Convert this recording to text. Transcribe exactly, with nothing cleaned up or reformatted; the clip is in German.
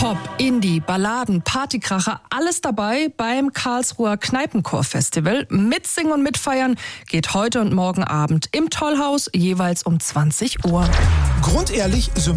Pop, Indie, Balladen, Partykracher, alles dabei beim Karlsruher Kneipenchor-Festival. Mitsingen und mitfeiern geht heute und morgen Abend im Tollhaus, jeweils um zwanzig Uhr. Grundehrlich, sympathisch